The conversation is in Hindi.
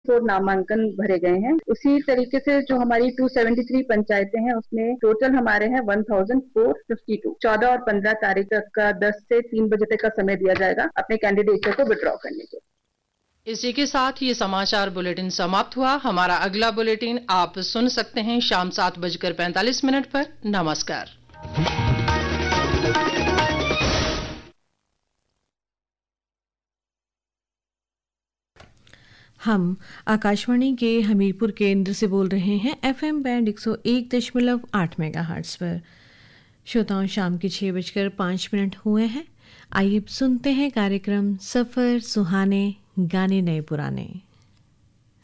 4 नामांकन भरे गए हैं। उसी तरीके से जो हमारी 273 पंचायतें हैं उसमें टोटल हमारे हैं 1452। 14 और 15 तारीख तक का 10 से 3 बजे तक का समय दिया जाएगा अपने कैंडिडेचर को विड्रॉ करने के। इसी के साथ ये समाचार बुलेटिन समाप्त हुआ। हमारा अगला बुलेटिन आप सुन सकते हैं शाम 7:45 पर। नमस्कार। हम आकाशवाणी के हमीरपुर केंद्र से बोल रहे हैं एफएम बैंड 101.8 मेगाहर्ट्ज पर। श्रोताओं, शाम के 6:05 हुए हैं। आइए सुनते हैं कार्यक्रम सफ़र सुहाने गाने नए पुराने।